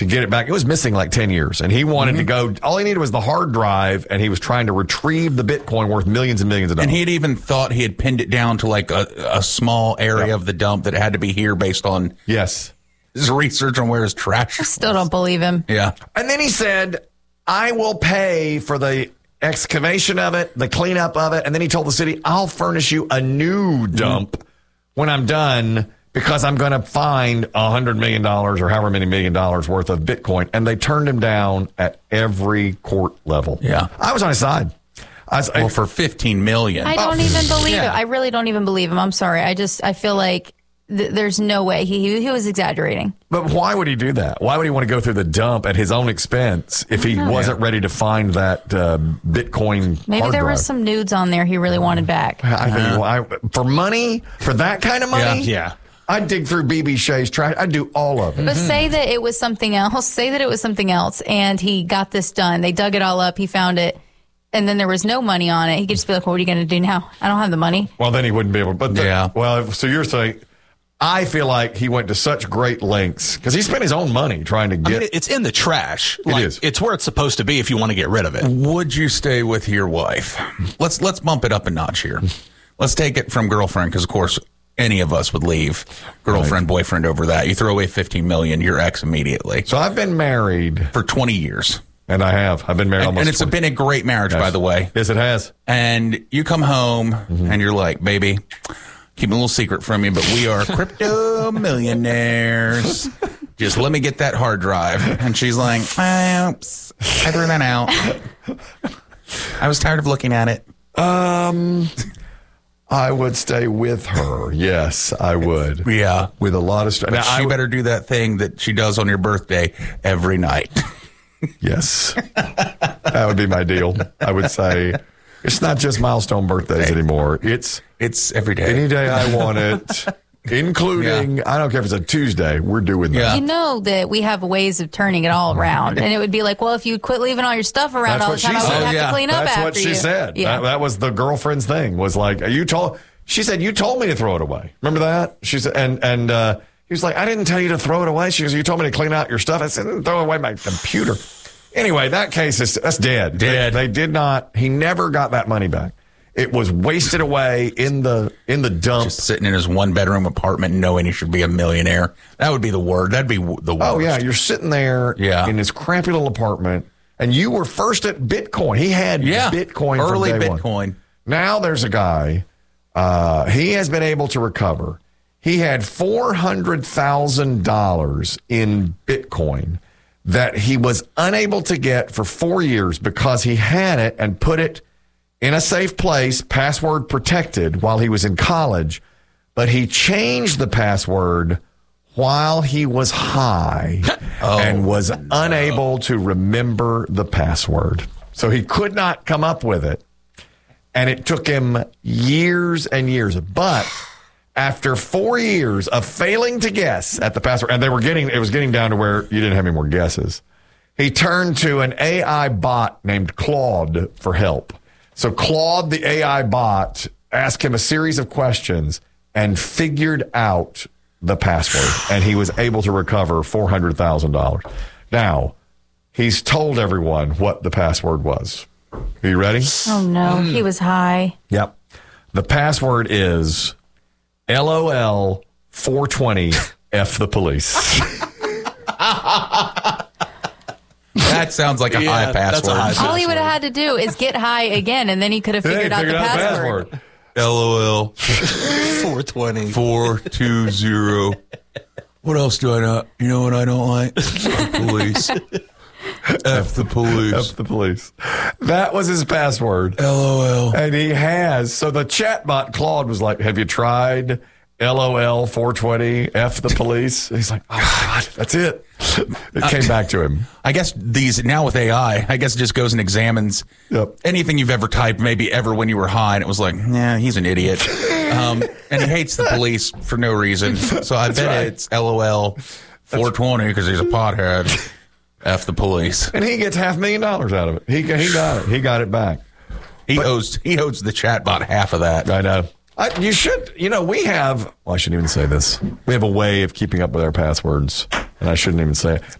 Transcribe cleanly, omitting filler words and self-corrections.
to get it back. It was missing like 10 years, and he wanted to go. All he needed was the hard drive, and he was trying to retrieve the Bitcoin worth millions and millions of dollars. And he had even thought he had pinned it down to like a small area of the dump that had to be here based on his research on where his trash I still don't believe him. Yeah. And then he said, I will pay for the excavation of it, the cleanup of it. And then he told the city, I'll furnish you a new dump when I'm done, because I'm going to find $100 million or however many $1 million worth of Bitcoin. And they turned him down at every court level. Yeah. I was on his side. Well, for $15 million. I don't even believe it. I really don't even believe him. I'm sorry. I feel like there's no way. He was exaggerating. But why would he do that? Why would he want to go through the dump at his own expense if he wasn't ready to find that Bitcoin Maybe hard there drive? were some nudes on there he really wanted back. I think for money, for that kind of money, I'd dig through BB Shea's trash. I'd do all of it. But say that it was something else. Say that it was something else, and he got this done. They dug it all up. He found it, and then there was no money on it. He could just be like, "What are you going to do now? I don't have the money." Well, then he wouldn't be able. But well, so you're saying. I feel like he went to such great lengths because he spent his own money trying to get. I mean, it's in the trash. It is. It's where it's supposed to be if you want to get rid of it. Would you stay with your wife? Let's bump it up a notch here. Let's take it from girlfriend, because of course any of us would leave girlfriend, boyfriend over that. You throw away $15 million, your ex immediately. So I've been married for 20 years. And I have. I've been married almost. And it's been a great marriage, by the way. Yes, it has. And you come home and you're like, baby, keeping a little secret from you, but we are crypto millionaires. Just let me get that hard drive. And she's like, oops, I threw that out. I was tired of looking at it. I would stay with her. Yes, I would. Yeah. With a lot of stress. But she better do that thing that she does on your birthday every night. Yes. That would be my deal. I would say it's not just milestone birthdays anymore. It's every day. Any day I want it, including, I don't care if it's a Tuesday, we're doing that. You know that we have ways of turning it all around. And it would be like, well, if you quit leaving all your stuff around all the time, I wouldn't have to clean up That's after what she you. said. Yeah. That was the girlfriend's thing, was like, she said, you told me to throw it away. Remember that? She said, and he was like, I didn't tell you to throw it away. She goes, you told me to clean out your stuff. I said, throw away my computer. Anyway, that case that's dead. They did not, he never got that money back. It was wasted away in the dump. Just sitting in his one-bedroom apartment knowing he should be a millionaire. That would be the word. That'd be the worst. Oh, yeah. You're sitting there in his crappy little apartment, and you were first at Bitcoin. He had Bitcoin early from day Bitcoin. one. Now there's a guy, he has been able to recover. He had $400,000 in Bitcoin that he was unable to get for 4 years because he had it and put it in a safe place, password protected, while he was in college. But he changed the password while he was high and was unable to remember the password. So he could not come up with it. And it took him years and years. But after 4 years of failing to guess at the password, and it was getting down to where you didn't have any more guesses, he turned to an AI bot named Claude for help. So Claude, the AI bot, asked him a series of questions and figured out the password. And he was able to recover $400,000. Now, he's told everyone what the password was. Are you ready? Oh, no. He was high. Yep. The password is LOL 420 F the police. That sounds like a high password. All he would have had to do is get high again, and then he could have figured out the password. LOL 420 420. What else do I not? You know what I don't like? Police. F the police. F the police. That was his password. LOL. And he has. So the chatbot Claude was like, have you tried LOL 420 F the police? He's like, oh, God, that's it. It came back to him. I guess now with AI, I guess it just goes and examines anything you've ever typed, maybe ever when you were high, and it was like, nah, he's an idiot. And he hates the police for no reason. So I bet it's LOL 420 because he's a pothead. F the police. And he gets $500,000 out of it. He got it. He got it back. He owes the chatbot half of that. I know. You should, we have, I shouldn't even say this. We have a way of keeping up with our passwords, and I shouldn't even say it.